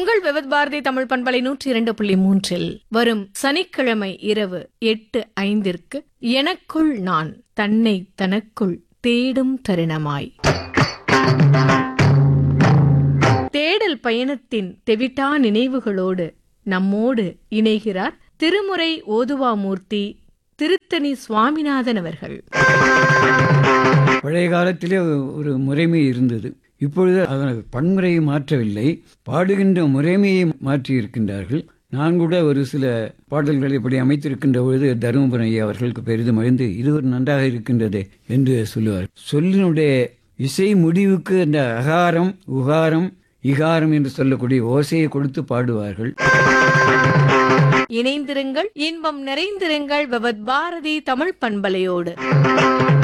உங்கள் விவித் பாரதி தமிழ் பண்பலை 102.3 வரும் சனிக்கிழமை இரவு 8:05 எனக்குள் நான் தன்னை தனக்குள் தேடும் தருணமாய். தேடல் பயணத்தின் தெவிட்டா நினைவுகளோடு நம்மோடு இணைகிறார் திருமுறை ஓதுவாமூர்த்தி திருத்தணி சுவாமிநாதன் அவர்கள். பழைய காலத்திலே ஒரு முறைமை இருந்தது. இப்பொழுது அதன் பன்முறையை மாற்றவில்லை, பாடுகின்ற முறைமையை மாற்றி இருக்கின்றார்கள். நான் கூட ஒரு சில பாடல்களை இப்படி அமைத்திருக்கின்ற பொழுது தருமபுரம் ஐயா அவர்களுக்கு பெரிதும் மகிழ்ந்து இது ஒரு நன்றாக இருக்கின்றது என்று சொல்லுவார். சொல்லினுடைய இசை முடிவுக்கு இந்த அகாரம் உகாரம் இகாரம் என்று சொல்லக்கூடிய ஓசையை கொடுத்து பாடுவார்கள். இணைந்திருங்கள், இன்பம் நிறைந்திருங்கள் விவித் பாரதி தமிழ் பண்பலையோடு.